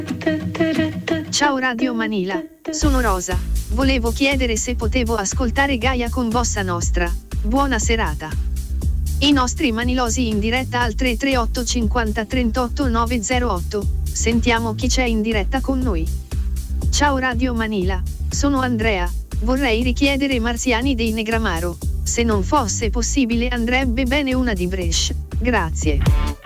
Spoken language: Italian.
Ciao Radio Manila, sono Rosa. Volevo chiedere se potevo ascoltare Gaia con Bossa Nostra. Buona serata. I nostri manilosi in diretta al 338 50 38 908. Sentiamo chi c'è in diretta con noi. Ciao Radio Manila, sono Andrea. Vorrei richiedere Marziani dei Negramaro. Se non fosse possibile andrebbe bene una di Brescia. Grazie.